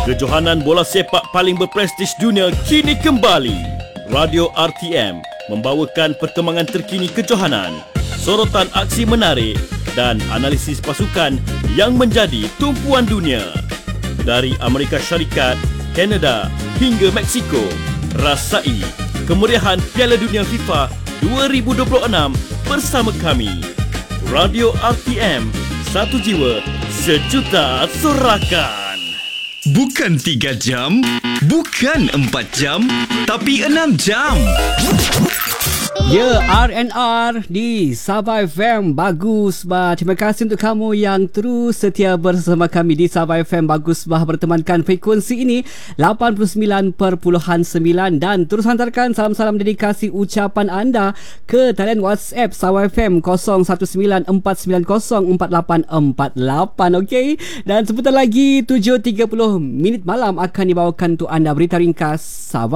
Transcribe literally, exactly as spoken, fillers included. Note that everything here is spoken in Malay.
Kejohanan bola sepak paling berprestij dunia kini kembali. Radio R T M membawakan perkembangan terkini kejohanan, sorotan aksi menarik dan analisis pasukan yang menjadi tumpuan dunia. Dari Amerika Syarikat, Kanada hingga Meksiko, rasai kemeriahan Piala Dunia FIFA dua ribu dua puluh enam bersama kami. Radio R T M, satu jiwa, sejuta sorakan. Bukan tiga jam, bukan empat jam, tapi enam jam. Ya, R and R di Sabah F M. Bagus bah. Terima kasih untuk kamu yang terus setia bersama kami di Sabah F M. Bagus bah bertemankan frekuensi ini lapan puluh sembilan perpuluhan sembilan dan terus hantarkan salam-salam dedikasi ucapan anda ke talian WhatsApp Sabah F M kosong satu sembilan empat sembilan kosong empat lapan empat lapan. Okey, dan sebentar lagi tujuh tiga puluh minit malam akan dibawakan untuk anda berita ringkas Sabah